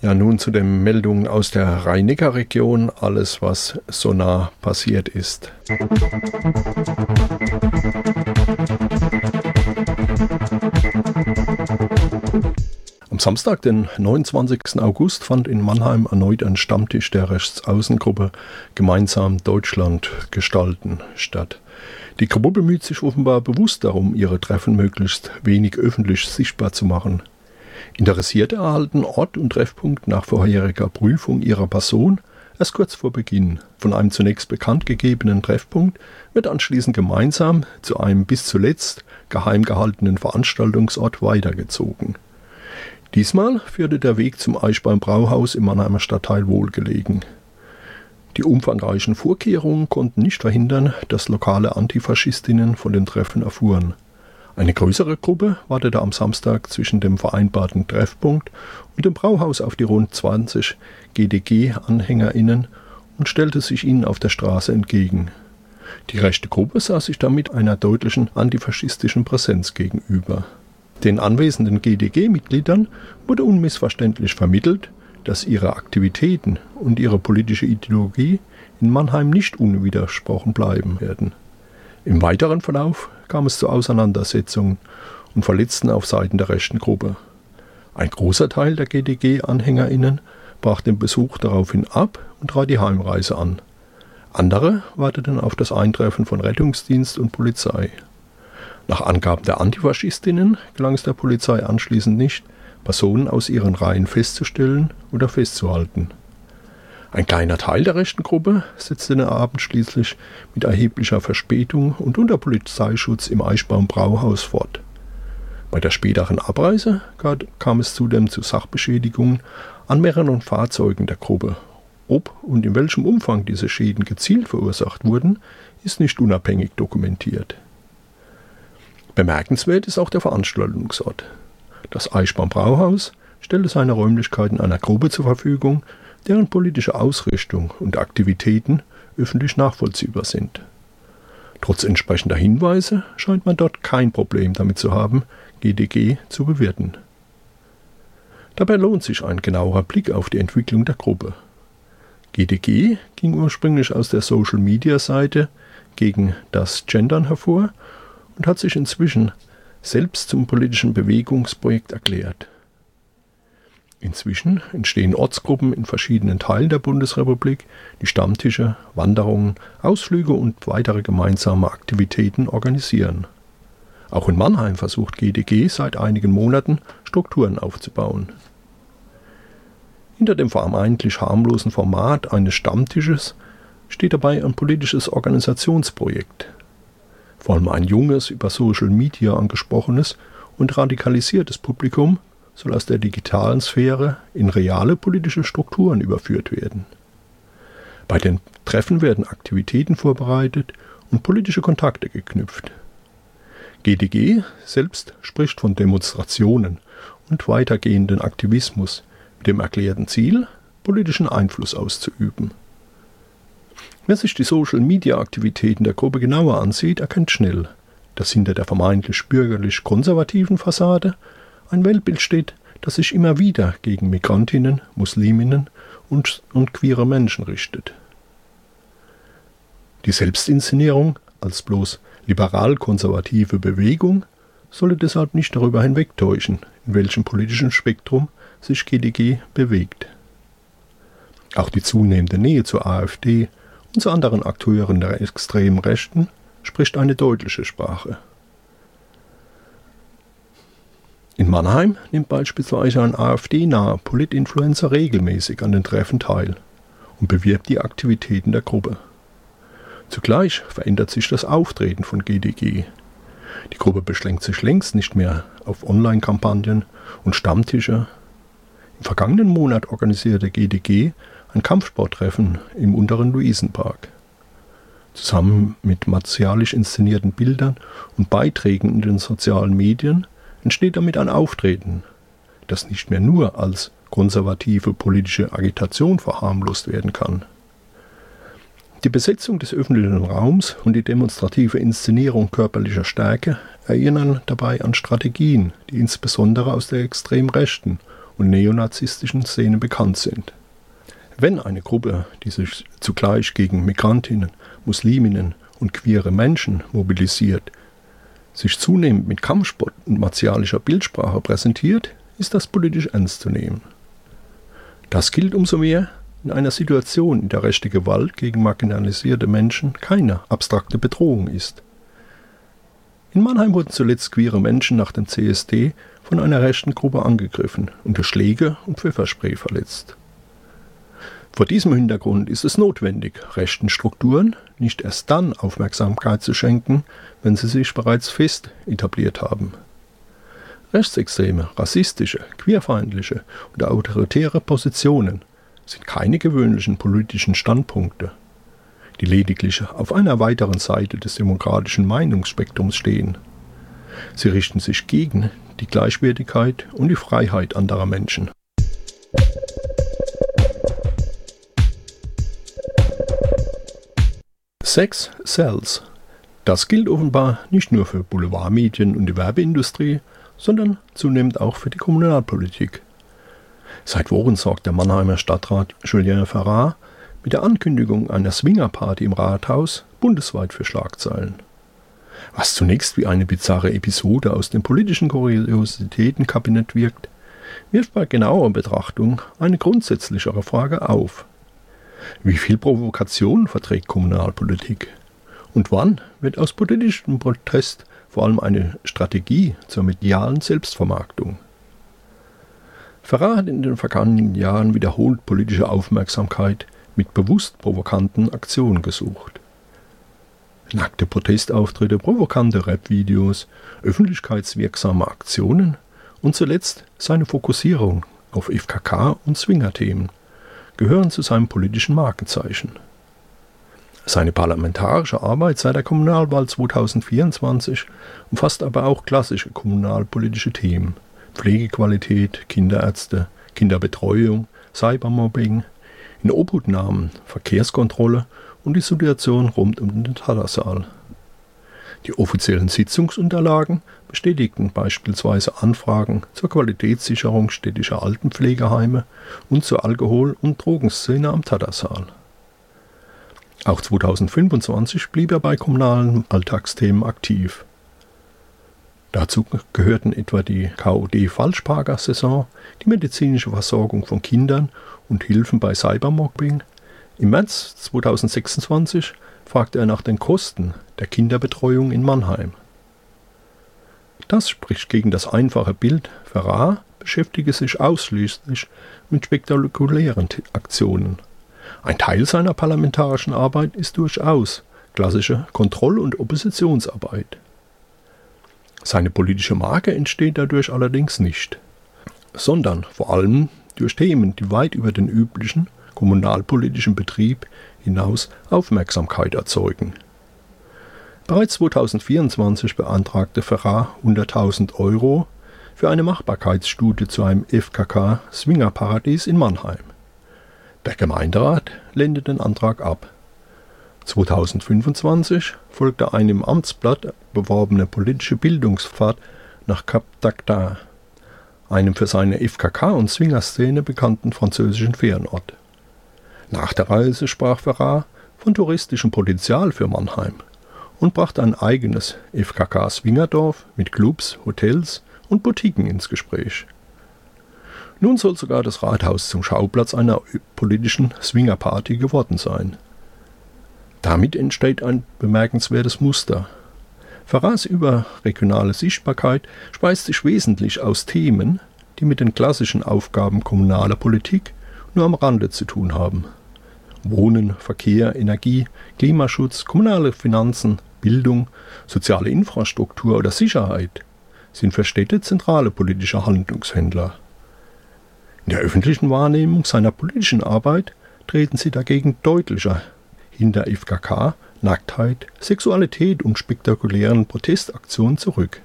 Ja, nun zu den Meldungen aus der Rhein-Neckar-Region, alles was so nah passiert ist. Am Samstag, den 29. August, fand in Mannheim erneut ein Stammtisch der Rechtsaußengruppe Gemeinsam Deutschland gestalten statt. Die Gruppe bemüht sich offenbar bewusst darum, ihre Treffen möglichst wenig öffentlich sichtbar zu machen. Interessierte erhalten Ort und Treffpunkt nach vorheriger Prüfung ihrer Person erst kurz vor Beginn. Von einem zunächst bekannt gegebenen Treffpunkt wird anschließend gemeinsam zu einem bis zuletzt geheim gehaltenen Veranstaltungsort weitergezogen. Diesmal führte der Weg zum Eichbaum-Brauhaus im Mannheimer Stadtteil Wohlgelegen. Die umfangreichen Vorkehrungen konnten nicht verhindern, dass lokale Antifaschistinnen von den Treffen erfuhren. Eine größere Gruppe wartete am Samstag zwischen dem vereinbarten Treffpunkt und dem Brauhaus auf die rund 20 GdG-AnhängerInnen und stellte sich ihnen auf der Straße entgegen. Die rechte Gruppe sah sich damit einer deutlichen antifaschistischen Präsenz gegenüber. Den anwesenden GdG-Mitgliedern wurde unmissverständlich vermittelt, dass ihre Aktivitäten und ihre politische Ideologie in Mannheim nicht unwidersprochen bleiben werden. Im weiteren Verlauf kam es zu Auseinandersetzungen und Verletzten auf Seiten der rechten Gruppe. Ein großer Teil der GdG-AnhängerInnen brach den Besuch daraufhin ab und trat die Heimreise an. Andere warteten auf das Eintreffen von Rettungsdienst und Polizei. Nach Angaben der Antifaschistinnen gelang es der Polizei anschließend nicht, Personen aus ihren Reihen festzustellen oder festzuhalten. Ein kleiner Teil der rechten Gruppe setzte den Abend schließlich mit erheblicher Verspätung und unter Polizeischutz im Eichbaum-Brauhaus fort. Bei der späteren Abreise kam es zudem zu Sachbeschädigungen an mehreren Fahrzeugen der Gruppe. Ob und in welchem Umfang diese Schäden gezielt verursacht wurden, ist nicht unabhängig dokumentiert. Bemerkenswert ist auch der Veranstaltungsort. Das Eichbaum-Brauhaus stellte seine Räumlichkeiten einer Gruppe zur Verfügung, deren politische Ausrichtung und Aktivitäten öffentlich nachvollziehbar sind. Trotz entsprechender Hinweise scheint man dort kein Problem damit zu haben, GdG zu bewirten. Dabei lohnt sich ein genauerer Blick auf die Entwicklung der Gruppe. GdG ging ursprünglich aus der Social-Media-Seite gegen das Gendern hervor und hat sich inzwischen selbst zum politischen Bewegungsprojekt erklärt. Inzwischen entstehen Ortsgruppen in verschiedenen Teilen der Bundesrepublik, die Stammtische, Wanderungen, Ausflüge und weitere gemeinsame Aktivitäten organisieren. Auch in Mannheim versucht GdG seit einigen Monaten, Strukturen aufzubauen. Hinter dem vermeintlich harmlosen Format eines Stammtisches steht dabei ein politisches Organisationsprojekt. Vor allem ein junges, über Social Media angesprochenes und radikalisiertes Publikum soll aus der digitalen Sphäre in reale politische Strukturen überführt werden. Bei den Treffen werden Aktivitäten vorbereitet und politische Kontakte geknüpft. GdG selbst spricht von Demonstrationen und weitergehenden Aktivismus mit dem erklärten Ziel, politischen Einfluss auszuüben. Wer sich die Social-Media-Aktivitäten der Gruppe genauer ansieht, erkennt schnell, dass hinter der vermeintlich bürgerlich-konservativen Fassade ein Weltbild steht, das sich immer wieder gegen Migrantinnen, Musliminnen und queere Menschen richtet. Die Selbstinszenierung als bloß liberal-konservative Bewegung solle deshalb nicht darüber hinwegtäuschen, in welchem politischen Spektrum sich GdG bewegt. Auch die zunehmende Nähe zur AfD und zu anderen Akteuren der extremen Rechten spricht eine deutliche Sprache. In Mannheim nimmt beispielsweise ein AfD-naher Politinfluencer regelmäßig an den Treffen teil und bewirbt die Aktivitäten der Gruppe. Zugleich verändert sich das Auftreten von GdG. Die Gruppe beschränkt sich längst nicht mehr auf Online-Kampagnen und Stammtische. Im vergangenen Monat organisierte GdG ein Kampfsporttreffen im unteren Luisenpark. Zusammen mit martialisch inszenierten Bildern und Beiträgen in den sozialen Medien entsteht damit ein Auftreten, das nicht mehr nur als konservative politische Agitation verharmlost werden kann. Die Besetzung des öffentlichen Raums und die demonstrative Inszenierung körperlicher Stärke erinnern dabei an Strategien, die insbesondere aus der extrem rechten und neonazistischen Szene bekannt sind. Wenn eine Gruppe, die sich zugleich gegen Migrantinnen, Musliminnen und queere Menschen mobilisiert, sich zunehmend mit Kampfsport und martialischer Bildsprache präsentiert, ist das politisch ernst zu nehmen. Das gilt umso mehr in einer Situation, in der rechte Gewalt gegen marginalisierte Menschen keine abstrakte Bedrohung ist. In Mannheim wurden zuletzt queere Menschen nach dem CSD von einer rechten Gruppe angegriffen und durch Schläge und Pfefferspray verletzt. Vor diesem Hintergrund ist es notwendig, rechten Strukturen nicht erst dann Aufmerksamkeit zu schenken, wenn sie sich bereits fest etabliert haben. Rechtsextreme, rassistische, queerfeindliche und autoritäre Positionen sind keine gewöhnlichen politischen Standpunkte, die lediglich auf einer weiteren Seite des demokratischen Meinungsspektrums stehen. Sie richten sich gegen die Gleichwertigkeit und die Freiheit anderer Menschen. Sex sells. Das gilt offenbar nicht nur für Boulevardmedien und die Werbeindustrie, sondern zunehmend auch für die Kommunalpolitik. Seit Wochen sorgt der Mannheimer Stadtrat Julien Ferrat mit der Ankündigung einer Swingerparty im Rathaus bundesweit für Schlagzeilen. Was zunächst wie eine bizarre Episode aus dem politischen Kuriositätenkabinett wirkt, wirft bei genauer Betrachtung eine grundsätzlichere Frage auf. Wie viel Provokation verträgt Kommunalpolitik? Und wann wird aus politischem Protest vor allem eine Strategie zur medialen Selbstvermarktung? Ferrat hat in den vergangenen Jahren wiederholt politische Aufmerksamkeit mit bewusst provokanten Aktionen gesucht. Nackte Protestauftritte, provokante Rap-Videos, öffentlichkeitswirksame Aktionen und zuletzt seine Fokussierung auf FKK- und Swinger-Themen gehören zu seinem politischen Markenzeichen. Seine parlamentarische Arbeit seit der Kommunalwahl 2024 umfasst aber auch klassische kommunalpolitische Themen: Pflegequalität, Kinderärzte, Kinderbetreuung, Cybermobbing, Inobhutnahmen, Verkehrskontrolle und die Situation rund um den Tattersaal. Die offiziellen Sitzungsunterlagen bestätigten beispielsweise Anfragen zur Qualitätssicherung städtischer Altenpflegeheime und zur Alkohol- und Drogenszene am Tattersaal. Auch 2025 blieb er bei kommunalen Alltagsthemen aktiv. Dazu gehörten etwa die KOD-Falschparker-Saison, die medizinische Versorgung von Kindern und Hilfen bei Cybermobbing. Im März 2026 fragte er nach den Kosten der Kinderbetreuung in Mannheim. Das spricht gegen das einfache Bild, Ferrat beschäftige sich ausschließlich mit spektakulären Aktionen. Ein Teil seiner parlamentarischen Arbeit ist durchaus klassische Kontroll- und Oppositionsarbeit. Seine politische Marke entsteht dadurch allerdings nicht, sondern vor allem durch Themen, die weit über den üblichen kommunalpolitischen Betrieb hinaus Aufmerksamkeit erzeugen. Bereits 2024 beantragte Ferrat 100.000 € für eine Machbarkeitsstudie zu einem FKK-Swingerparadies in Mannheim. Der Gemeinderat lehnte den Antrag ab. 2025 folgte eine im Amtsblatt beworbene politische Bildungsfahrt nach Cap d'Agde, einem für seine FKK- und Swingerszene bekannten französischen Ferienort. Nach der Reise sprach Ferrat von touristischem Potenzial für Mannheim und brachte ein eigenes FKK-Swingerdorf mit Clubs, Hotels und Boutiquen ins Gespräch. Nun soll sogar das Rathaus zum Schauplatz einer politischen Swingerparty geworden sein. Damit entsteht ein bemerkenswertes Muster. Ferrats überregionale Sichtbarkeit speist sich wesentlich aus Themen, die mit den klassischen Aufgaben kommunaler Politik nur am Rande zu tun haben. Wohnen, Verkehr, Energie, Klimaschutz, kommunale Finanzen, Bildung, soziale Infrastruktur oder Sicherheit sind für Städte zentrale politische Handlungshändler. In der öffentlichen Wahrnehmung seiner politischen Arbeit treten sie dagegen deutlicher hinter FKK, Nacktheit, Sexualität und spektakulären Protestaktionen zurück.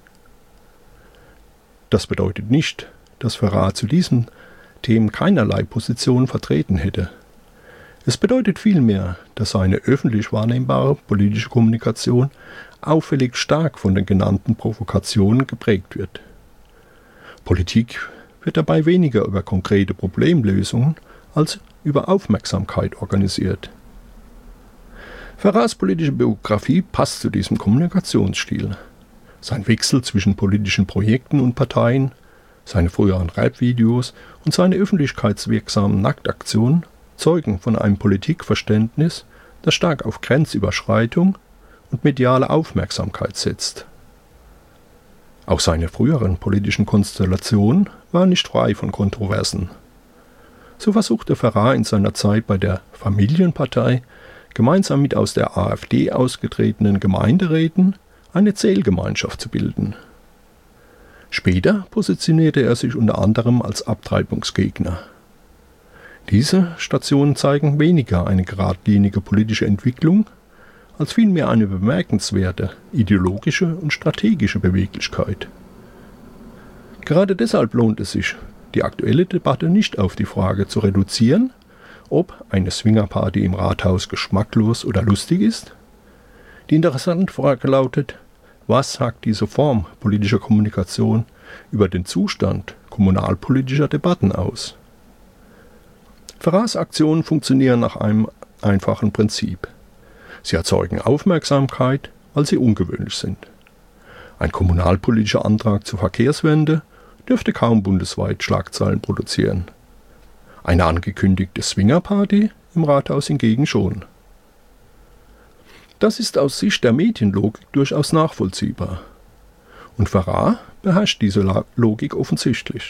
Das bedeutet nicht, dass Ferrat zu diesen Themen keinerlei Position vertreten hätte. Es bedeutet vielmehr, dass seine öffentlich wahrnehmbare politische Kommunikation auffällig stark von den genannten Provokationen geprägt wird. Politik wird dabei weniger über konkrete Problemlösungen als über Aufmerksamkeit organisiert. Farrahs politische Biografie passt zu diesem Kommunikationsstil. Sein Wechsel zwischen politischen Projekten und Parteien, seine früheren Rap-Videos und seine öffentlichkeitswirksamen Nacktaktionen zeugen von einem Politikverständnis, das stark auf Grenzüberschreitung und mediale Aufmerksamkeit setzt. Auch seine früheren politischen Konstellationen waren nicht frei von Kontroversen. So versuchte Farrah in seiner Zeit bei der Familienpartei gemeinsam mit aus der AfD ausgetretenen Gemeinderäten eine Zählgemeinschaft zu bilden. Später positionierte er sich unter anderem als Abtreibungsgegner. Diese Stationen zeigen weniger eine geradlinige politische Entwicklung, als vielmehr eine bemerkenswerte ideologische und strategische Beweglichkeit. Gerade deshalb lohnt es sich, die aktuelle Debatte nicht auf die Frage zu reduzieren, ob eine Swingerparty im Rathaus geschmacklos oder lustig ist. Die interessante Frage lautet: Was sagt diese Form politischer Kommunikation über den Zustand kommunalpolitischer Debatten aus? Farrahs Aktionen funktionieren nach einem einfachen Prinzip. Sie erzeugen Aufmerksamkeit, weil sie ungewöhnlich sind. Ein kommunalpolitischer Antrag zur Verkehrswende dürfte kaum bundesweit Schlagzeilen produzieren. Eine angekündigte Swingerparty im Rathaus hingegen schon. Das ist aus Sicht der Medienlogik durchaus nachvollziehbar. Und Farrah beherrscht diese Logik offensichtlich.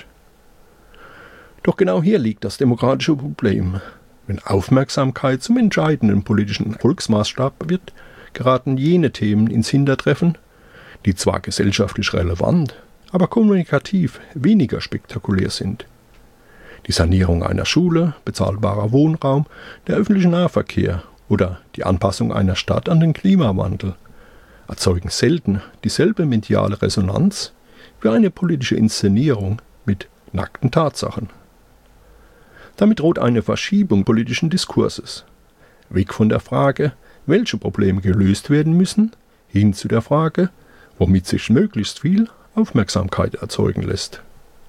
Doch genau hier liegt das demokratische Problem. Wenn Aufmerksamkeit zum entscheidenden politischen Erfolgsmaßstab wird, geraten jene Themen ins Hintertreffen, die zwar gesellschaftlich relevant, aber kommunikativ weniger spektakulär sind. Die Sanierung einer Schule, bezahlbarer Wohnraum, der öffentliche Nahverkehr oder die Anpassung einer Stadt an den Klimawandel erzeugen selten dieselbe mediale Resonanz wie eine politische Inszenierung mit nackten Tatsachen. Damit droht eine Verschiebung politischen Diskurses, weg von der Frage, welche Probleme gelöst werden müssen, hin zu der Frage, womit sich möglichst viel Aufmerksamkeit erzeugen lässt.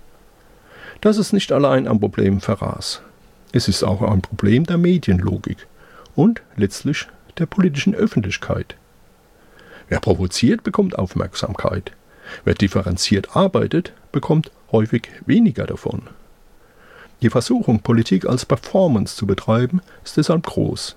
Das ist nicht allein ein Problem Farrahs. Es ist auch ein Problem der Medienlogik und letztlich der politischen Öffentlichkeit. Wer provoziert, bekommt Aufmerksamkeit. Wer differenziert arbeitet, bekommt häufig weniger davon. Die Versuchung, Politik als Performance zu betreiben, ist deshalb groß.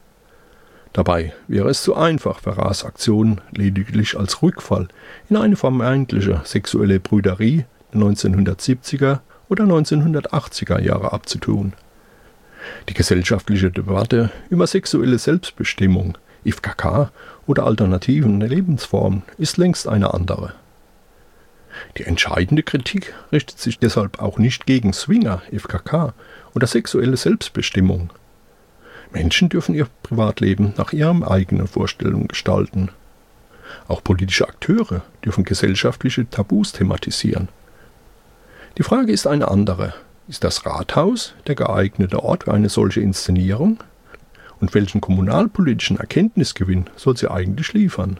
Dabei wäre es zu einfach, Farrahs Aktionen lediglich als Rückfall in eine vermeintliche sexuelle Brüderie der 1970er oder 1980er Jahre abzutun. Die gesellschaftliche Debatte über sexuelle Selbstbestimmung, IFKK oder alternativen Lebensformen ist längst eine andere. Die entscheidende Kritik richtet sich deshalb auch nicht gegen Swinger, IFKK oder sexuelle Selbstbestimmung. Menschen dürfen ihr Privatleben nach ihren eigenen Vorstellungen gestalten. Auch politische Akteure dürfen gesellschaftliche Tabus thematisieren. Die Frage ist eine andere. Ist das Rathaus der geeignete Ort für eine solche Inszenierung? Und welchen kommunalpolitischen Erkenntnisgewinn soll sie eigentlich liefern?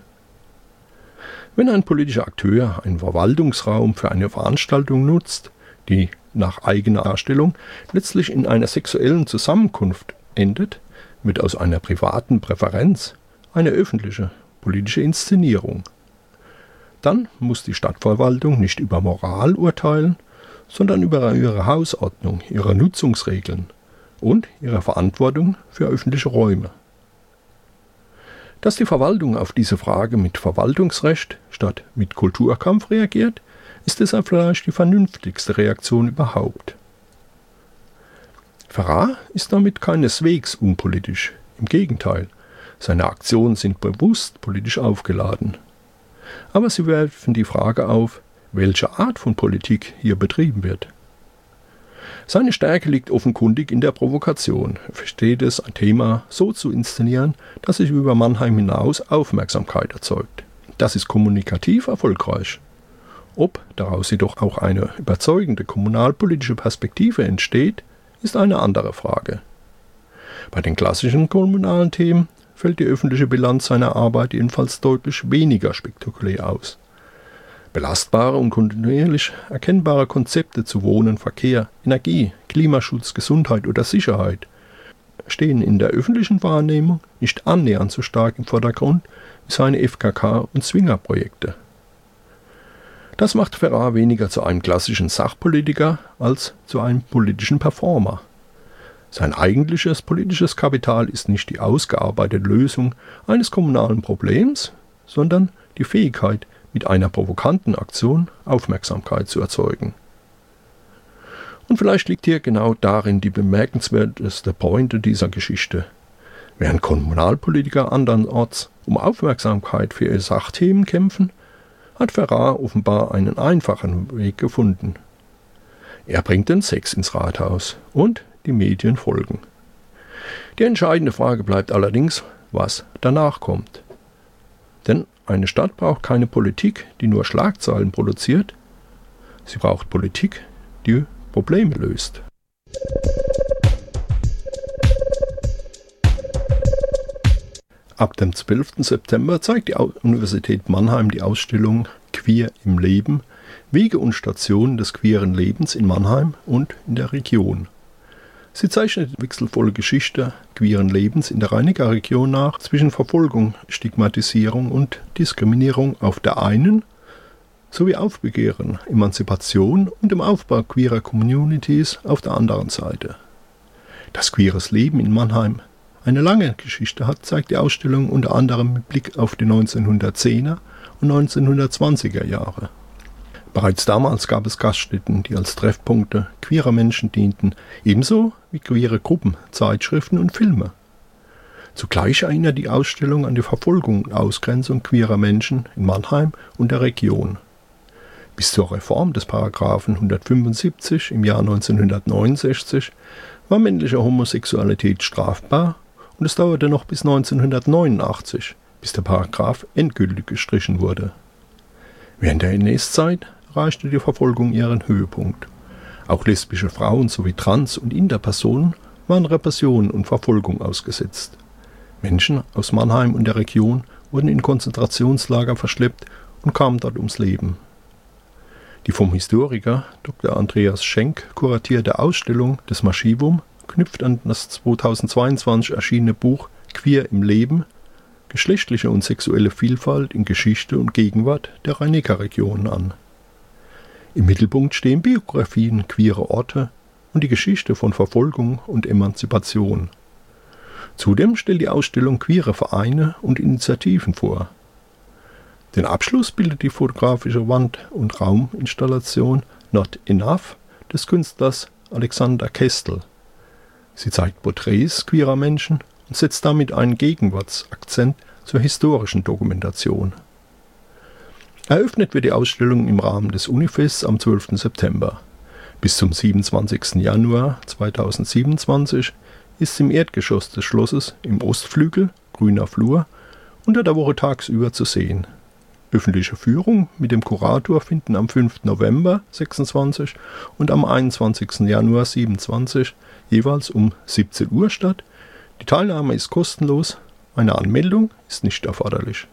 Wenn ein politischer Akteur einen Verwaltungsraum für eine Veranstaltung nutzt, die nach eigener Darstellung letztlich in einer sexuellen Zusammenkunft endet, wird aus einer privaten Präferenz eine öffentliche politische Inszenierung. Dann muss die Stadtverwaltung nicht über Moral urteilen, sondern über ihre Hausordnung, ihre Nutzungsregeln und ihre Verantwortung für öffentliche Räume. Dass die Verwaltung auf diese Frage mit Verwaltungsrecht statt mit Kulturkampf reagiert, ist deshalb vielleicht die vernünftigste Reaktion überhaupt. Farrah ist damit keineswegs unpolitisch. Im Gegenteil, seine Aktionen sind bewusst politisch aufgeladen. Aber sie werfen die Frage auf, welche Art von Politik hier betrieben wird. Seine Stärke liegt offenkundig in der Provokation. Er versteht es, ein Thema so zu inszenieren, dass sich über Mannheim hinaus Aufmerksamkeit erzeugt. Das ist kommunikativ erfolgreich. Ob daraus jedoch auch eine überzeugende kommunalpolitische Perspektive entsteht, ist eine andere Frage. Bei den klassischen kommunalen Themen fällt die öffentliche Bilanz seiner Arbeit jedenfalls deutlich weniger spektakulär aus. Belastbare und kontinuierlich erkennbare Konzepte zu Wohnen, Verkehr, Energie, Klimaschutz, Gesundheit oder Sicherheit stehen in der öffentlichen Wahrnehmung nicht annähernd so stark im Vordergrund wie seine FKK- und Zwinger-Projekte. Das macht Ferrar weniger zu einem klassischen Sachpolitiker als zu einem politischen Performer. Sein eigentliches politisches Kapital ist nicht die ausgearbeitete Lösung eines kommunalen Problems, sondern die Fähigkeit, mit einer provokanten Aktion Aufmerksamkeit zu erzeugen. Und vielleicht liegt hier genau darin die bemerkenswerteste Pointe dieser Geschichte. Während Kommunalpolitiker andernorts um Aufmerksamkeit für ihre Sachthemen kämpfen, hat Ferrar offenbar einen einfachen Weg gefunden. Er bringt den Sex ins Rathaus und die Medien folgen. Die entscheidende Frage bleibt allerdings, was danach kommt. Denn eine Stadt braucht keine Politik, die nur Schlagzeilen produziert. Sie braucht Politik, die Probleme löst. Ab dem 12. September zeigt die Universität Mannheim die Ausstellung Queer im Leben, Wege und Stationen des queeren Lebens in Mannheim und in der Region. Sie zeichnet die wechselvolle Geschichte queeren Lebens in der Rhein-Neckar-Region nach, zwischen Verfolgung, Stigmatisierung und Diskriminierung auf der einen sowie Aufbegehren, Emanzipation und dem Aufbau queerer Communities auf der anderen Seite. Dass queeres Leben in Mannheim eine lange Geschichte hat, zeigt die Ausstellung unter anderem mit Blick auf die 1910er und 1920er Jahre. Bereits damals gab es Gaststätten, die als Treffpunkte queerer Menschen dienten, ebenso wie queere Gruppen, Zeitschriften und Filme. Zugleich erinnert die Ausstellung an die Verfolgung und Ausgrenzung queerer Menschen in Mannheim und der Region. Bis zur Reform des Paragraphen 175 im Jahr 1969 war männliche Homosexualität strafbar und es dauerte noch bis 1989, bis der Paragraph endgültig gestrichen wurde. Während der NS-Zeit erreichte die Verfolgung ihren Höhepunkt. Auch lesbische Frauen sowie Trans- und Interpersonen waren Repression und Verfolgung ausgesetzt. Menschen aus Mannheim und der Region wurden in Konzentrationslager verschleppt und kamen dort ums Leben. Die vom Historiker Dr. Andreas Schenk kuratierte Ausstellung des Maschivum knüpft an das 2022 erschienene Buch Queer im Leben, geschlechtliche und sexuelle Vielfalt in Geschichte und Gegenwart der Rhein-Neckar-Region an. Im Mittelpunkt stehen Biografien queerer Orte und die Geschichte von Verfolgung und Emanzipation. Zudem stellt die Ausstellung queere Vereine und Initiativen vor. Den Abschluss bildet die fotografische Wand- und Rauminstallation Not Enough des Künstlers Alexander Kestel. Sie zeigt Porträts queerer Menschen und setzt damit einen Gegenwartsakzent zur historischen Dokumentation. Eröffnet wird die Ausstellung im Rahmen des Unifests am 12. September. Bis zum 27. Januar 2027 ist sie im Erdgeschoss des Schlosses im Ostflügel, grüner Flur, unter der Woche tagsüber zu sehen. Öffentliche Führungen mit dem Kurator finden am 5. November 26 und am 21. Januar 27 jeweils um 17 Uhr statt. Die Teilnahme ist kostenlos, eine Anmeldung ist nicht erforderlich.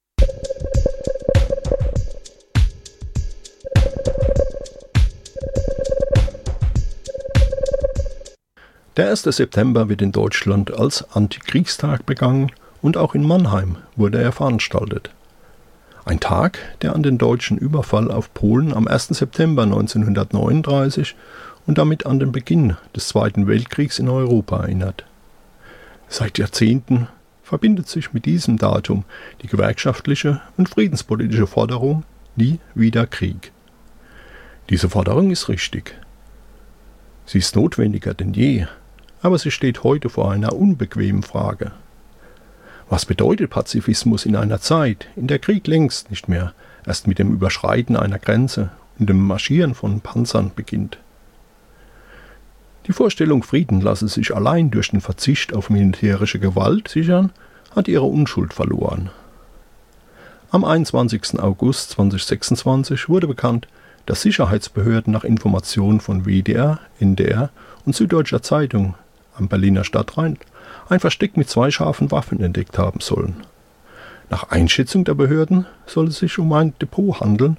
Der 1. September wird in Deutschland als Antikriegstag begangen und auch in Mannheim wurde er veranstaltet. Ein Tag, der an den deutschen Überfall auf Polen am 1. September 1939 und damit an den Beginn des Zweiten Weltkriegs in Europa erinnert. Seit Jahrzehnten verbindet sich mit diesem Datum die gewerkschaftliche und friedenspolitische Forderung Nie wieder Krieg. Diese Forderung ist richtig. Sie ist notwendiger denn je, aber sie steht heute vor einer unbequemen Frage. Was bedeutet Pazifismus in einer Zeit, in der Krieg längst nicht mehr erst mit dem Überschreiten einer Grenze und dem Marschieren von Panzern beginnt? Die Vorstellung, Frieden lasse sich allein durch den Verzicht auf militärische Gewalt sichern, hat ihre Unschuld verloren. Am 21. August 2026 wurde bekannt, dass Sicherheitsbehörden nach Informationen von WDR, NDR und Süddeutscher Zeitung am Berliner Stadtrand ein Versteck mit 2 scharfen Waffen entdeckt haben sollen. Nach Einschätzung der Behörden soll es sich um ein Depot handeln,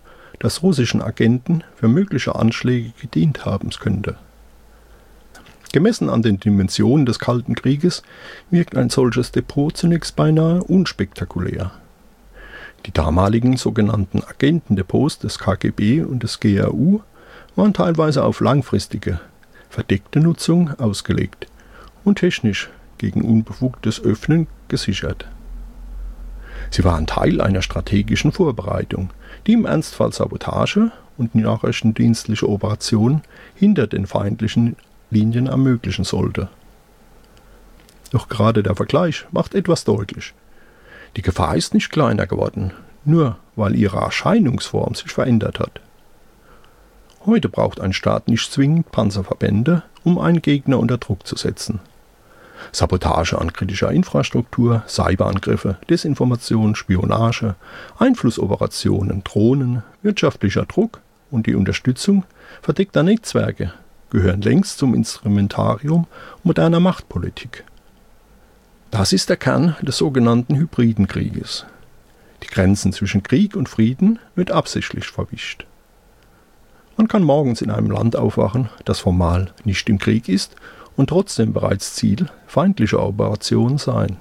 das russischen Agenten für mögliche Anschläge gedient haben könnte. Gemessen an den Dimensionen des Kalten Krieges wirkt ein solches Depot zunächst beinahe unspektakulär. Die damaligen sogenannten Agentendepots des KGB und des GRU waren teilweise auf langfristige, verdeckte Nutzung ausgelegt und technisch gegen unbefugtes Öffnen gesichert. Sie waren Teil einer strategischen Vorbereitung, die im Ernstfall Sabotage und nachrichtendienstliche Operationen hinter den feindlichen Linien ermöglichen sollte. Doch gerade der Vergleich macht etwas deutlich. Die Gefahr ist nicht kleiner geworden, nur weil ihre Erscheinungsform sich verändert hat. Heute braucht ein Staat nicht zwingend Panzerverbände, um einen Gegner unter Druck zu setzen. Sabotage an kritischer Infrastruktur, Cyberangriffe, Desinformation, Spionage, Einflussoperationen, Drohnen, wirtschaftlicher Druck und die Unterstützung verdeckter Netzwerke gehören längst zum Instrumentarium moderner Machtpolitik. Das ist der Kern des sogenannten hybriden Krieges. Die Grenzen zwischen Krieg und Frieden wird absichtlich verwischt. Man kann morgens in einem Land aufwachen, das formal nicht im Krieg ist und trotzdem bereits Ziel feindlicher Operationen sein.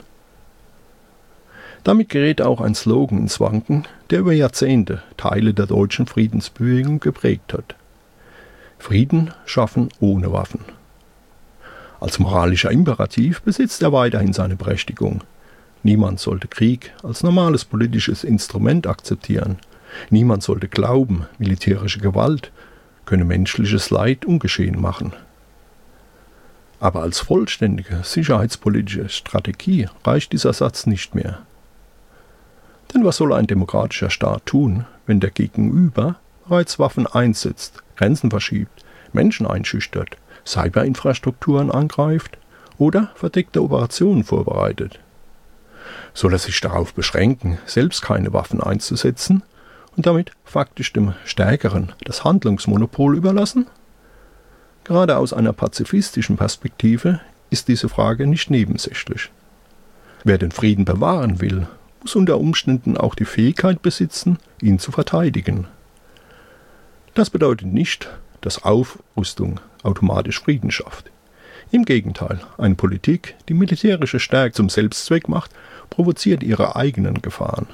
Damit gerät auch ein Slogan ins Wanken, der über Jahrzehnte Teile der deutschen Friedensbewegung geprägt hat. Frieden schaffen ohne Waffen. Als moralischer Imperativ besitzt er weiterhin seine Berechtigung. Niemand sollte Krieg als normales politisches Instrument akzeptieren. Niemand sollte glauben, militärische Gewalt könne menschliches Leid ungeschehen machen. Aber als vollständige sicherheitspolitische Strategie reicht dieser Satz nicht mehr. Denn was soll ein demokratischer Staat tun, wenn der Gegenüber bereits Waffen einsetzt, Grenzen verschiebt, Menschen einschüchtert, Cyberinfrastrukturen angreift oder verdeckte Operationen vorbereitet? Soll er sich darauf beschränken, selbst keine Waffen einzusetzen und damit faktisch dem Stärkeren das Handlungsmonopol überlassen? Gerade aus einer pazifistischen Perspektive ist diese Frage nicht nebensächlich. Wer den Frieden bewahren will, muss unter Umständen auch die Fähigkeit besitzen, ihn zu verteidigen. Das bedeutet nicht, dass Aufrüstung automatisch Frieden schafft. Im Gegenteil, eine Politik, die militärische Stärke zum Selbstzweck macht, provoziert ihre eigenen Gefahren.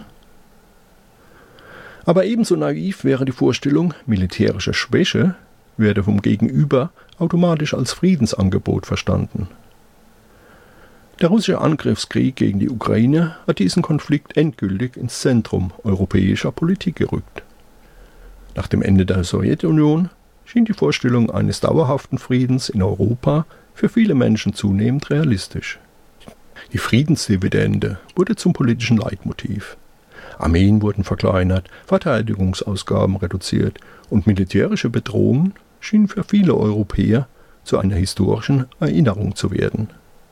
Aber ebenso naiv wäre die Vorstellung, militärische Schwäche werde vom Gegenüber automatisch als Friedensangebot verstanden. Der russische Angriffskrieg gegen die Ukraine hat diesen Konflikt endgültig ins Zentrum europäischer Politik gerückt. Nach dem Ende der Sowjetunion schien die Vorstellung eines dauerhaften Friedens in Europa für viele Menschen zunehmend realistisch. Die Friedensdividende wurde zum politischen Leitmotiv. Armeen wurden verkleinert, Verteidigungsausgaben reduziert und militärische Bedrohungen schienen für viele Europäer zu einer historischen Erinnerung zu werden.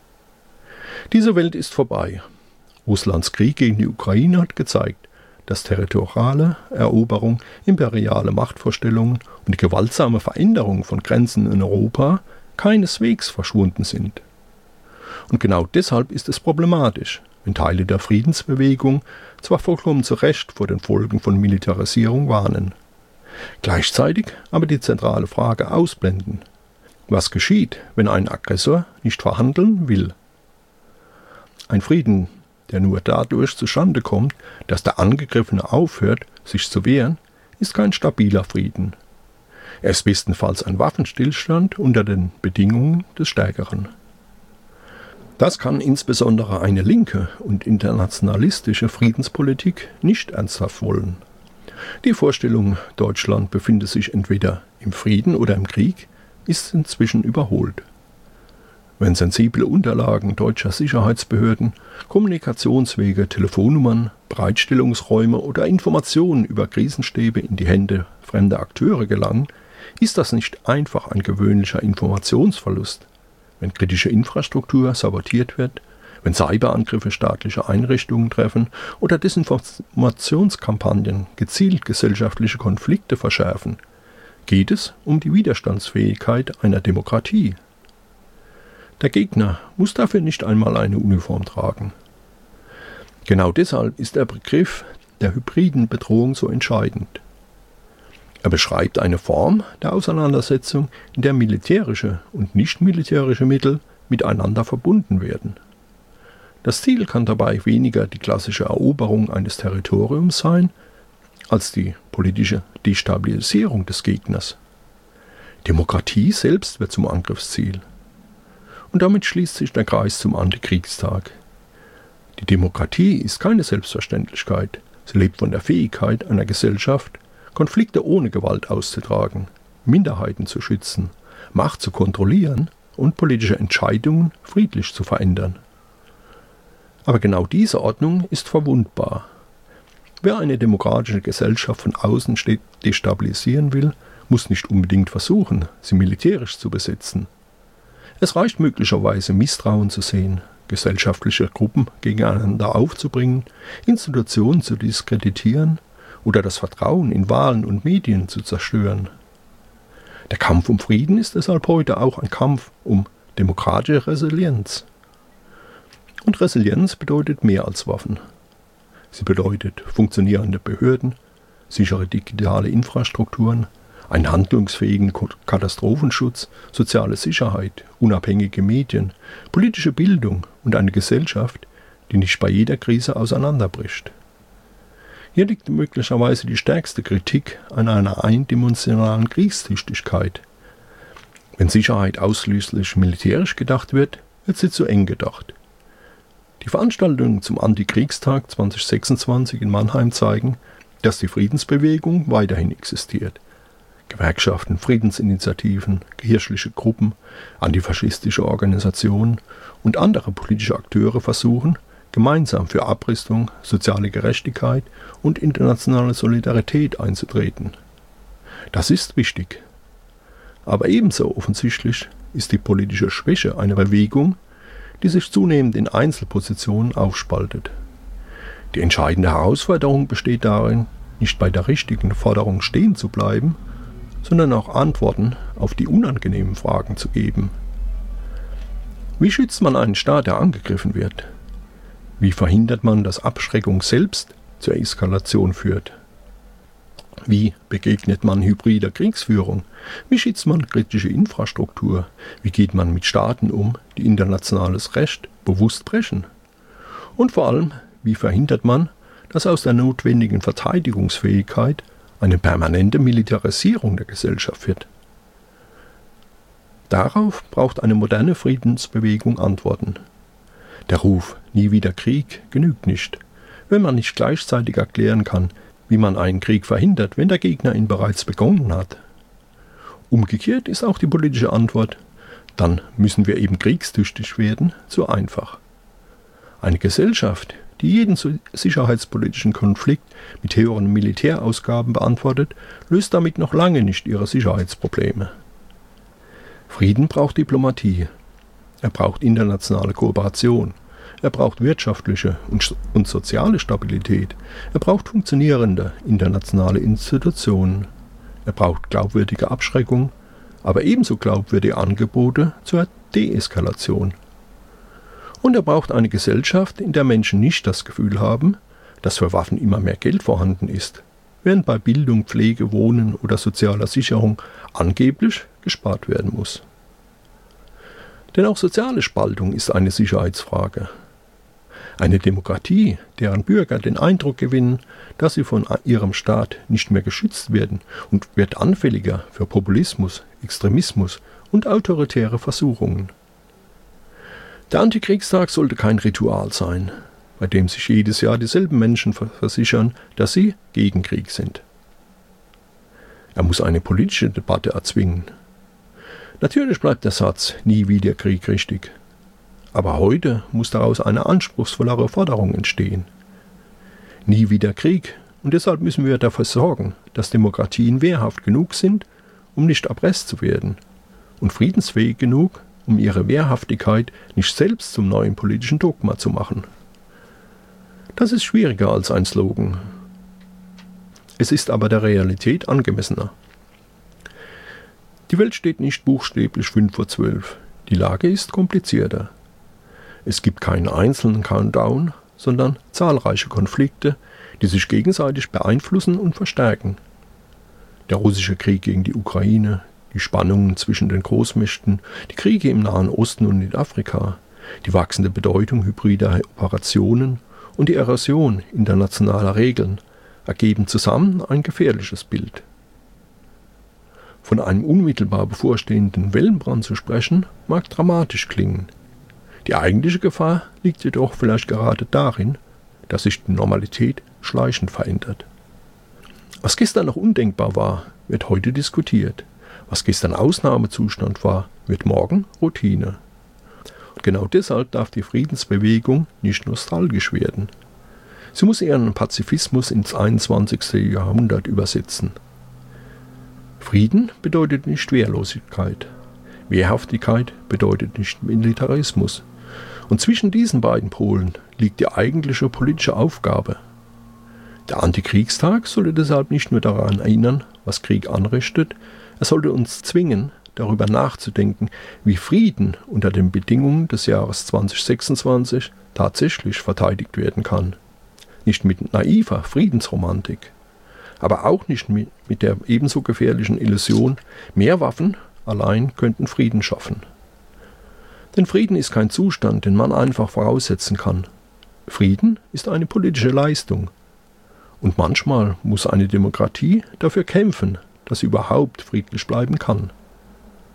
Diese Welt ist vorbei. Russlands Krieg gegen die Ukraine hat gezeigt, dass territoriale Eroberung, imperiale Machtvorstellungen und die gewaltsame Veränderung von Grenzen in Europa keineswegs verschwunden sind. Und genau deshalb ist es problematisch, wenn Teile der Friedensbewegung zwar vollkommen zu Recht vor den Folgen von Militarisierung warnen, gleichzeitig aber die zentrale Frage ausblenden: Was geschieht, wenn ein Aggressor nicht verhandeln will? Ein Frieden, der nur dadurch zustande kommt, dass der Angegriffene aufhört, sich zu wehren, ist kein stabiler Frieden. Er ist bestenfalls ein Waffenstillstand unter den Bedingungen des Stärkeren. Das kann insbesondere eine linke und internationalistische Friedenspolitik nicht ernsthaft wollen. Die Vorstellung, Deutschland befinde sich entweder im Frieden oder im Krieg, ist inzwischen überholt. Wenn sensible Unterlagen deutscher Sicherheitsbehörden, Kommunikationswege, Telefonnummern, Bereitstellungsräume oder Informationen über Krisenstäbe in die Hände fremder Akteure gelangen, ist das nicht einfach ein gewöhnlicher Informationsverlust. Wenn kritische Infrastruktur sabotiert wird, wenn Cyberangriffe staatliche Einrichtungen treffen oder Desinformationskampagnen gezielt gesellschaftliche Konflikte verschärfen, geht es um die Widerstandsfähigkeit einer Demokratie. Der Gegner muss dafür nicht einmal eine Uniform tragen. Genau deshalb ist der Begriff der hybriden Bedrohung so entscheidend. Er beschreibt eine Form der Auseinandersetzung, in der militärische und nicht militärische Mittel miteinander verbunden werden. Das Ziel kann dabei weniger die klassische Eroberung eines Territoriums sein, als die politische Destabilisierung des Gegners. Demokratie selbst wird zum Angriffsziel. Und damit schließt sich der Kreis zum Antikriegstag. Die Demokratie ist keine Selbstverständlichkeit. Sie lebt von der Fähigkeit einer Gesellschaft, Konflikte ohne Gewalt auszutragen, Minderheiten zu schützen, Macht zu kontrollieren und politische Entscheidungen friedlich zu verändern. Aber genau diese Ordnung ist verwundbar. Wer eine demokratische Gesellschaft von außen destabilisieren will, muss nicht unbedingt versuchen, sie militärisch zu besetzen. Es reicht möglicherweise, Misstrauen zu sehen, gesellschaftliche Gruppen gegeneinander aufzubringen, Institutionen zu diskreditieren oder das Vertrauen in Wahlen und Medien zu zerstören. Der Kampf um Frieden ist deshalb heute auch ein Kampf um demokratische Resilienz. Und Resilienz bedeutet mehr als Waffen. Sie bedeutet funktionierende Behörden, sichere digitale Infrastrukturen, einen handlungsfähigen Katastrophenschutz, soziale Sicherheit, unabhängige Medien, politische Bildung und eine Gesellschaft, die nicht bei jeder Krise auseinanderbricht. Hier liegt möglicherweise die stärkste Kritik an einer eindimensionalen Kriegstüchtigkeit. Wenn Sicherheit ausschließlich militärisch gedacht wird, wird sie zu eng gedacht. Die Veranstaltungen zum Antikriegstag 2026 in Mannheim zeigen, dass die Friedensbewegung weiterhin existiert. Gewerkschaften, Friedensinitiativen, kirchliche Gruppen, antifaschistische Organisationen und andere politische Akteure versuchen, gemeinsam für Abrüstung, soziale Gerechtigkeit und internationale Solidarität einzutreten. Das ist wichtig. Aber ebenso offensichtlich ist die politische Schwäche einer Bewegung, die sich zunehmend in Einzelpositionen aufspaltet. Die entscheidende Herausforderung besteht darin, nicht bei der richtigen Forderung stehen zu bleiben, sondern auch Antworten auf die unangenehmen Fragen zu geben. Wie schützt man einen Staat, der angegriffen wird? Wie verhindert man, dass Abschreckung selbst zur Eskalation führt? Wie begegnet man hybrider Kriegsführung? Wie schützt man kritische Infrastruktur? Wie geht man mit Staaten um, die internationales Recht bewusst brechen? Und vor allem, wie verhindert man, dass aus der notwendigen Verteidigungsfähigkeit eine permanente Militarisierung der Gesellschaft wird? Darauf braucht eine moderne Friedensbewegung Antworten. Der Ruf „Nie wieder Krieg" genügt nicht, wenn man nicht gleichzeitig erklären kann, wie man einen Krieg verhindert, wenn der Gegner ihn bereits begonnen hat. Umgekehrt ist auch die politische Antwort „Dann müssen wir eben kriegstüchtig werden" zu einfach. Eine Gesellschaft, die jeden sicherheitspolitischen Konflikt mit höheren Militärausgaben beantwortet, löst damit noch lange nicht ihre Sicherheitsprobleme. Frieden braucht Diplomatie. Er braucht internationale Kooperation. Er braucht wirtschaftliche und soziale Stabilität. Er braucht funktionierende internationale Institutionen. Er braucht glaubwürdige Abschreckung, aber ebenso glaubwürdige Angebote zur Deeskalation. Und er braucht eine Gesellschaft, in der Menschen nicht das Gefühl haben, dass für Waffen immer mehr Geld vorhanden ist, während bei Bildung, Pflege, Wohnen oder sozialer Sicherung angeblich gespart werden muss. Denn auch soziale Spaltung ist eine Sicherheitsfrage. Eine Demokratie, deren Bürger den Eindruck gewinnen, dass sie von ihrem Staat nicht mehr geschützt werden und wird anfälliger für Populismus, Extremismus und autoritäre Versuchungen. Der Antikriegstag sollte kein Ritual sein, bei dem sich jedes Jahr dieselben Menschen versichern, dass sie gegen Krieg sind. Er muss eine politische Debatte erzwingen. Natürlich bleibt der Satz „Nie wieder Krieg" richtig. Aber heute muss daraus eine anspruchsvollere Forderung entstehen. Nie wieder Krieg, und deshalb müssen wir dafür sorgen, dass Demokratien wehrhaft genug sind, um nicht erpresst zu werden, und friedensfähig genug, um ihre Wehrhaftigkeit nicht selbst zum neuen politischen Dogma zu machen. Das ist schwieriger als ein Slogan. Es ist aber der Realität angemessener. Die Welt steht nicht buchstäblich 11:55. Die Lage ist komplizierter. Es gibt keinen einzelnen Countdown, sondern zahlreiche Konflikte, die sich gegenseitig beeinflussen und verstärken. Der russische Krieg gegen die Ukraine, die Spannungen zwischen den Großmächten, die Kriege im Nahen Osten und in Afrika, die wachsende Bedeutung hybrider Operationen und die Erosion internationaler Regeln ergeben zusammen ein gefährliches Bild. Von einem unmittelbar bevorstehenden Wellenbrand zu sprechen, mag dramatisch klingen. Die eigentliche Gefahr liegt jedoch vielleicht gerade darin, dass sich die Normalität schleichend verändert. Was gestern noch undenkbar war, wird heute diskutiert. Was gestern Ausnahmezustand war, wird morgen Routine. Und genau deshalb darf die Friedensbewegung nicht nostalgisch werden. Sie muss ihren Pazifismus ins 21. Jahrhundert übersetzen. Frieden bedeutet nicht Wehrlosigkeit. Wehrhaftigkeit bedeutet nicht Militarismus. Und zwischen diesen beiden Polen liegt die eigentliche politische Aufgabe. Der Antikriegstag sollte deshalb nicht nur daran erinnern, was Krieg anrichtet, er sollte uns zwingen, darüber nachzudenken, wie Frieden unter den Bedingungen des Jahres 2026 tatsächlich verteidigt werden kann. Nicht mit naiver Friedensromantik, aber auch nicht mit der ebenso gefährlichen Illusion, mehr Waffen allein könnten Frieden schaffen. Denn Frieden ist kein Zustand, den man einfach voraussetzen kann. Frieden ist eine politische Leistung. Und manchmal muss eine Demokratie dafür kämpfen, dass sie überhaupt friedlich bleiben kann.